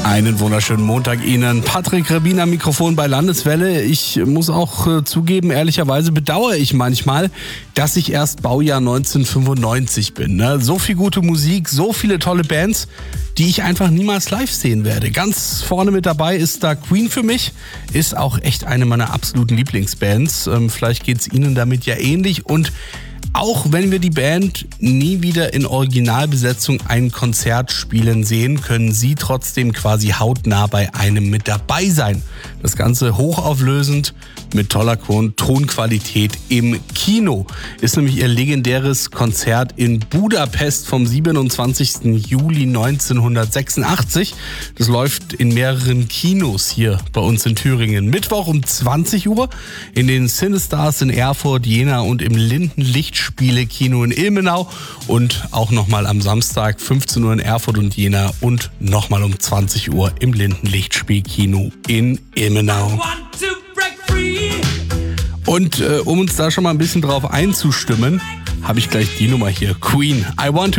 Einen wunderschönen Montag Ihnen. Patrick Rabin am Mikrofon bei Landeswelle. Ich muss auch zugeben, ehrlicherweise bedauere ich manchmal, dass ich erst Baujahr 1995 bin. Ne? So viel gute Musik, so viele tolle Bands, die ich einfach niemals live sehen werde. Ganz vorne mit dabei ist da Queen für mich. Ist auch echt eine meiner absoluten Lieblingsbands. Vielleicht geht's Ihnen damit ja ähnlich. Und auch wenn wir die Band nie wieder in Originalbesetzung ein Konzert spielen sehen, können Sie trotzdem quasi hautnah bei einem mit dabei sein. Das Ganze hochauflösend mit toller Tonqualität im Kino. Ist nämlich Ihr legendäres Konzert in Budapest vom 27. Juli 1986. Das läuft in mehreren Kinos hier bei uns in Thüringen. Mittwoch um 20 Uhr in den Cinestars in Erfurt, Jena und im Linden-Lichtspiele-Kino in Ilmenau und auch nochmal am Samstag 15 Uhr in Erfurt und Jena und nochmal um 20 Uhr im Linden-Lichtspiel-Kino in Ilmenau. Und um uns da schon mal ein bisschen drauf einzustimmen, habe ich gleich die Nummer hier. Queen, I Want to